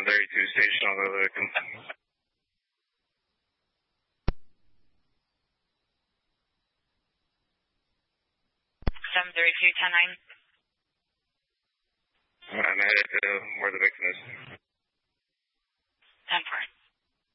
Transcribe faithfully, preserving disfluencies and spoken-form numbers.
thirty-two station on the other. seven thirty-two, ten nine. I'm headed to where the victim is. ten four.